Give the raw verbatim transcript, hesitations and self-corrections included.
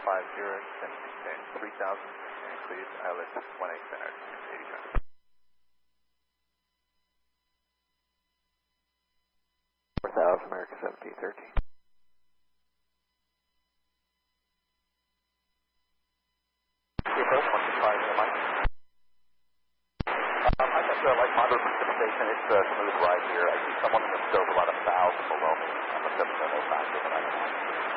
five zero, descend to maintain three thousand, and please, I L S one eight center, eighty seconds. four thousand, America seventeen thirteen. Um, I think uh, like moderate precipitation, it's uh, smooth right here. I see someone in the stove about a thousand below me. I'm a seven oh factor, but I don't know.